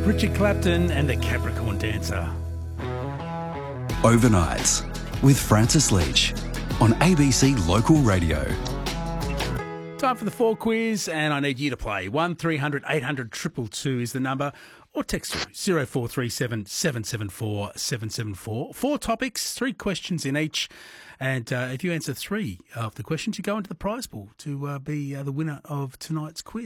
Richard Clapton and the Capricorn Dancer. Overnights with Francis Leach on ABC Local Radio. Time for the 4 quiz, and I need you to play. 1300 800 222 is the number, or text through 0437 774 774. 4 topics, 3 questions in each, and if you answer 3 of the questions, you go into the prize pool to be the winner of tonight's quiz.